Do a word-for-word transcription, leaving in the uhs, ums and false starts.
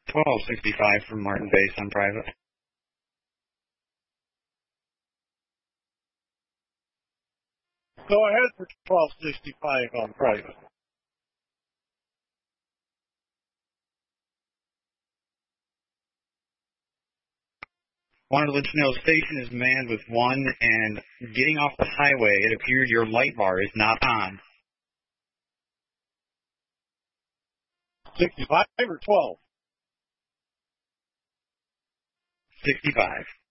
twelve sixty-five from Martin Base on private. Go ahead for twelve sixty-five on private. Wanted to let you know station is manned with one, and getting off the highway, it appears your light bar is not on. sixty-five or twelve? sixty-five.